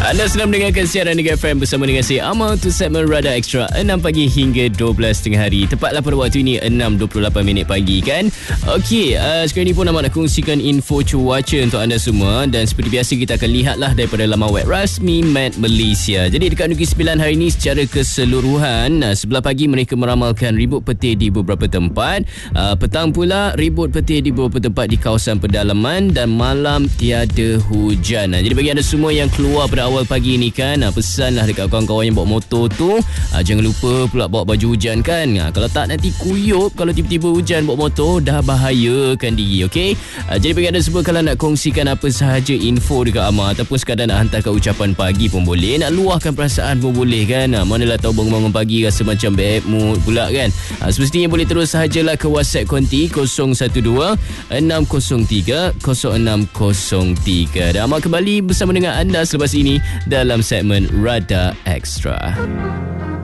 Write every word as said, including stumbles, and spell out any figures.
Anda sedang mendengarkan siaran Mega F M bersama dengan saya Amal untuk segmen Radar Extra enam pagi hingga dua belas tengah hari. Tepatlah pada waktu ini enam dua puluh lapan minit pagi kan. Okey, uh, sekarang ni pun Amal nak kongsikan info cuaca untuk anda semua. Dan seperti biasa kita akan lihatlah daripada laman web rasmi Met Malaysia. Jadi dekat Negeri Sembilan hari ini secara keseluruhan, uh, sebelah pagi mereka meramalkan ribut petir di beberapa tempat. Uh, petang pula ribut petir di beberapa tempat di kawasan pedalaman dan malam tiada hujan. Uh, jadi bagi anda semua yang keluar pada awal pagi ni kan, uh, pesanlah dekat kawan-kawan yang bawa motor tu, uh, jangan lupa pula bawa baju hujan kan. Uh, kalau tak nanti kuyup kalau tiba-tiba hujan bawa motor, dah bahayakan diri, okey? Uh, jadi bagi anda semua kalau nak kongsikan apa sahaja info dekat Amar ataupun sekadar nak hantarkan ucapan pagi pun boleh, nak luahkan perasaan pun boleh kan. Uh, manalah tahu bangun-bangun pagi rasa macam bad mood pula kan. Uh, semestinya boleh terus sahajalah ke WhatsApp konti kosong satu dua enam kosong tiga kosong enam kosong tiga. Dan Amar kembali bersama dengan anda selepas ini dalam segmen Radar Extra.